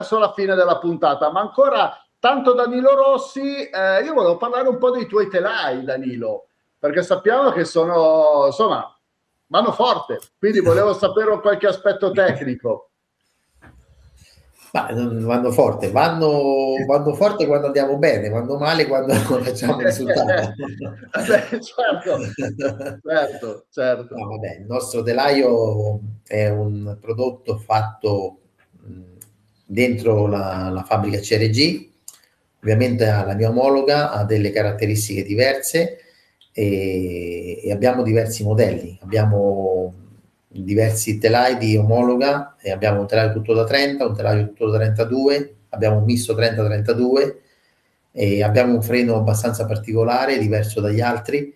verso la fine della puntata, ma ancora tanto Danilo Rossi, io volevo parlare un po' dei tuoi telai, Danilo, perché sappiamo che sono, insomma, vanno forte, quindi volevo sapere qualche aspetto tecnico. Ma vanno forte quando andiamo bene, vanno male quando non facciamo risultato. Certo. No, vabbè, il nostro telaio è un prodotto fatto dentro la fabbrica CRG, ovviamente la mia omologa ha delle caratteristiche diverse e abbiamo diversi modelli, abbiamo diversi telai di omologa e abbiamo un telaio tutto da 30, un telaio tutto da 32, abbiamo un misto 30-32 e abbiamo un freno abbastanza particolare, diverso dagli altri.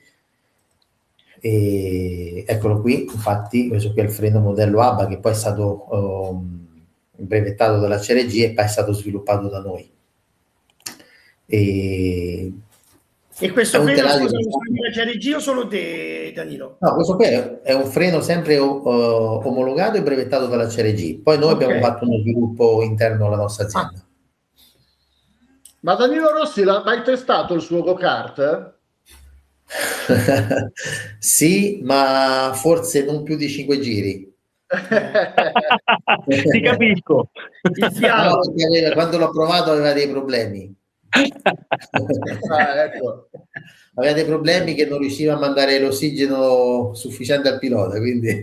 E eccolo qui, infatti questo qui è il freno modello ABA che poi è stato brevettato dalla CRG e poi è stato sviluppato da noi. E questo freno, scusa, la CRG o solo te, Danilo? No, questo qui è un freno sempre omologato e brevettato dalla CRG. Poi noi abbiamo fatto uno sviluppo interno alla nostra azienda. Ma Danilo Rossi l'ha mai testato il suo go-kart? Sì, ma forse non più di 5 giri. Ti capisco. No, quando l'ho provato aveva dei problemi. Ecco. Aveva dei problemi che non riusciva a mandare l'ossigeno sufficiente al pilota, quindi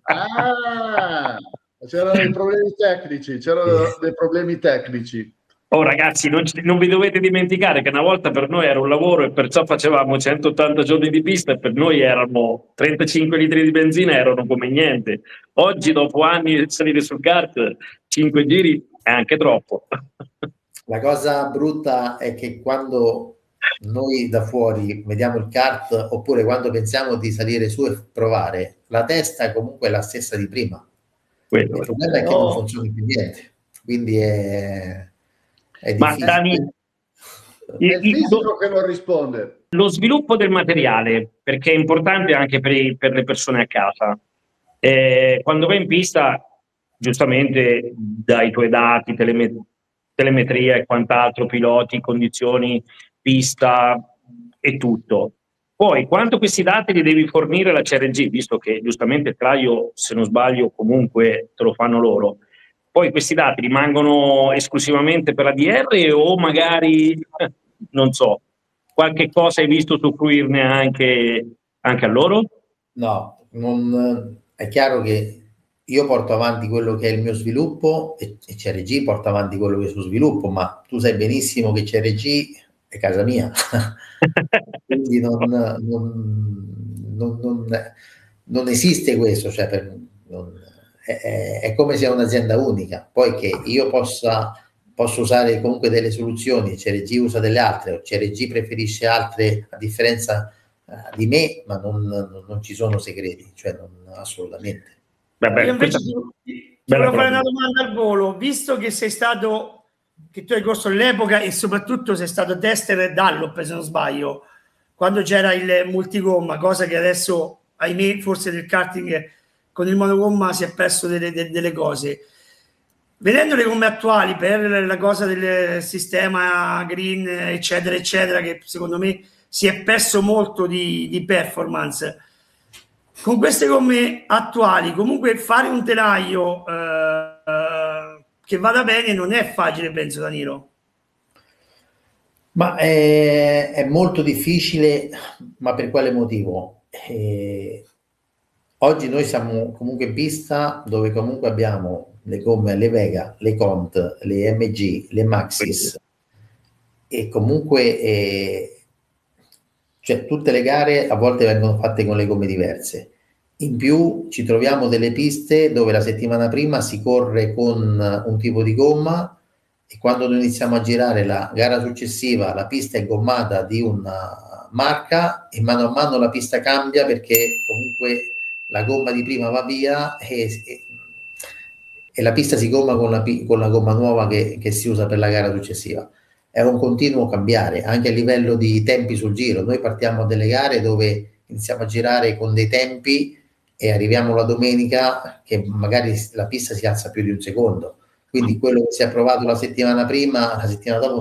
c'erano dei problemi tecnici. Oh ragazzi, non vi dovete dimenticare che una volta per noi era un lavoro e perciò facevamo 180 giorni di pista e per noi erano 35 litri di benzina, erano come niente. Oggi, dopo anni di salire sul kart, 5 giri è anche troppo. La cosa brutta è che quando noi da fuori vediamo il kart oppure quando pensiamo di salire su e provare, la testa comunque è la stessa di prima. Il problema è che non funziona più niente, quindi è difficile. Ma Dani, è il fisico che non risponde. Lo sviluppo del materiale, perché è importante anche per le persone a casa. Quando vai in pista, giustamente dai i tuoi dati, telemetria e quant'altro, piloti, condizioni, pista e tutto. Poi, quanto questi dati li devi fornire la CRG, visto che giustamente il telaio, se non sbaglio, comunque te lo fanno loro. Poi questi dati rimangono esclusivamente per la DR o magari, non so, qualche cosa hai visto usufruirne anche a loro? No, è chiaro che io porto avanti quello che è il mio sviluppo e CRG porta avanti quello che è il suo sviluppo, ma tu sai benissimo che CRG è casa mia. Quindi non esiste questo, cioè è come se è un'azienda unica. Poi che io posso usare comunque delle soluzioni, CRG usa delle altre, o CRG preferisce altre a differenza di me, ma non ci sono segreti, cioè assolutamente. Io invece ti volevo fare una domanda al volo, visto che tu hai corso all'epoca e soprattutto sei stato tester Dunlop, se non sbaglio, quando c'era il multigomma, cosa che adesso, ahimè, forse del karting con il monogomma si è perso delle cose. Vedendo le gomme attuali per la cosa del sistema green, eccetera, eccetera, che secondo me si è perso molto di performance, con queste gomme attuali comunque fare un telaio che vada bene non è facile, penso, Danilo. Ma è molto difficile, ma per quale motivo? Oggi noi siamo comunque in pista dove comunque abbiamo le gomme, le Vega, le Cont, le MG, le Maxxis e comunque cioè tutte le gare a volte vengono fatte con le gomme diverse. In più ci troviamo delle piste dove la settimana prima si corre con un tipo di gomma e quando noi iniziamo a girare la gara successiva la pista è gommata di una marca e mano a mano la pista cambia perché comunque la gomma di prima va via e la pista si gomma con la gomma nuova che si usa per la gara successiva. È un continuo cambiare anche a livello di tempi sul giro. Noi partiamo dalle gare dove iniziamo a girare con dei tempi e arriviamo la domenica che magari la pista si alza più di un secondo. Quindi quello che si è approvato la settimana prima, la settimana dopo